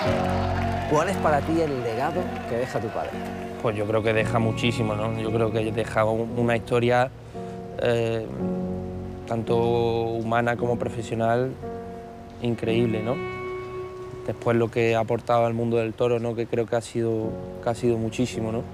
¿Cuál es para ti el legado que deja tu padre? Pues yo creo que deja muchísimo, ¿no? Yo creo que deja una historia tanto humana como profesional increíble, ¿no? Después lo que ha aportado al mundo del toro, ¿no? Que creo que ha sido muchísimo, ¿no?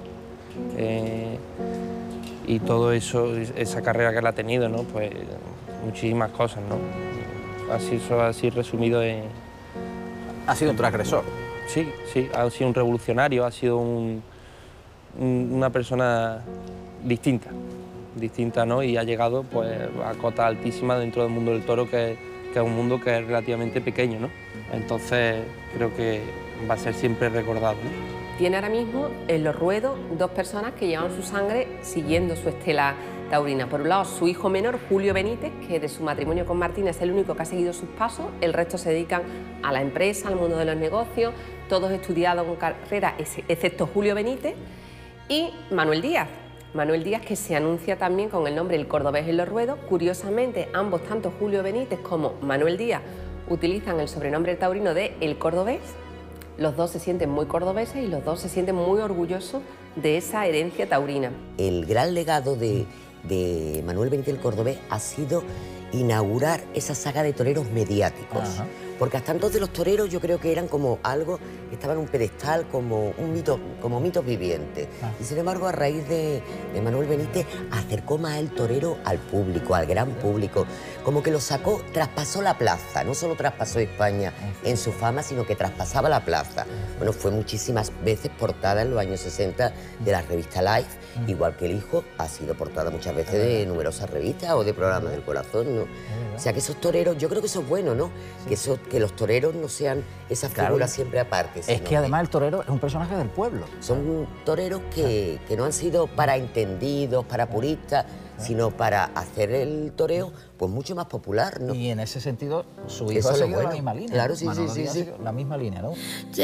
Y todo eso, esa carrera que él ha tenido, ¿no? Pues muchísimas cosas, ¿no? Así resumido en... Ha sido un transgresor. Sí, sí, ha sido un revolucionario, ha sido una persona distinta, ¿no? Y ha llegado pues, a cotas altísimas dentro del mundo del toro, que es un mundo que es relativamente pequeño, ¿no? Entonces creo que va a ser siempre recordado, ¿no? Tiene ahora mismo en los ruedos dos personas que llevan su sangre siguiendo su estela taurina. Por un lado, su hijo menor, Julio Benítez, que de su matrimonio con Martina es el único que ha seguido sus pasos. El resto se dedican a la empresa, al mundo de los negocios, todos estudiados con carrera, excepto Julio Benítez. Y Manuel Díaz, que se anuncia también con el nombre El Cordobés en los ruedos. Curiosamente, ambos, tanto Julio Benítez como Manuel Díaz, utilizan el sobrenombre taurino de El Cordobés. Los dos se sienten muy cordobeses y los dos se sienten muy orgullosos de esa herencia taurina. El gran legado de Manuel Benítez el Cordobés ha sido inaugurar esa saga de toreros mediáticos. Ajá. Porque hasta entonces los toreros yo creo que eran como algo que estaba en un pedestal, como un mito, como mitos vivientes. Y sin embargo, a raíz de Manuel Benítez, acercó más el torero al público, al gran público. Como que lo sacó, traspasó la plaza. No solo traspasó España en su fama, sino que traspasaba la plaza. Bueno, fue muchísimas veces portada en los años 60 de la revista Life, igual que el hijo ha sido portada muchas veces de numerosas revistas o de programas del corazón, ¿no? O sea, que esos toreros, yo creo que eso es bueno, ¿no? Que los toreros no sean esas figuras siempre aparte. Es que además el torero es un personaje del pueblo. Son toreros que no han sido para entendidos, para puristas, sino para hacer el toreo pues mucho más popular, ¿no? Y en ese sentido, su hijo ha seguido la misma línea. Claro, sí, Manolo sí. La misma línea, ¿no?